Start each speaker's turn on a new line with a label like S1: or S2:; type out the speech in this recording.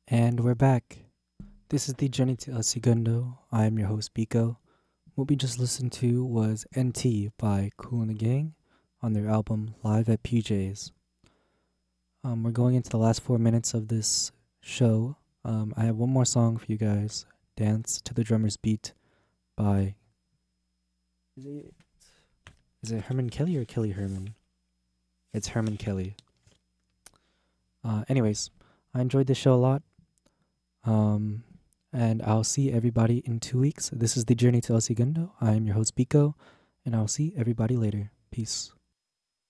S1: And we're back. This is the Journey to El Segundo. I am your host, Biko. What we just listened to was NT by Kool and the Gang on their album Live at PJ's. We're going into the last 4 minutes of this show. I have one more song for you guys, Dance to the Drummer's Beat by. Is it, is it Herman Kelly or Kelly Herman? It's Herman Kelly. Anyways, I enjoyed this show a lot. Um, and I'll see everybody in 2 weeks. This is the Journey to El Segundo. I am your host, Biko, and I'll see everybody later. Peace.